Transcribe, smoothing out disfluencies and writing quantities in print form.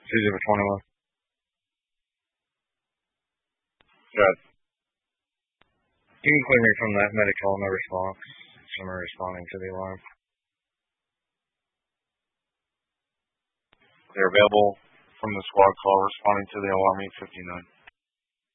2-21. Good. You can clear me from that medical, no response. Someone responding to the alarm. They're available from the squad call responding to the alarm 859.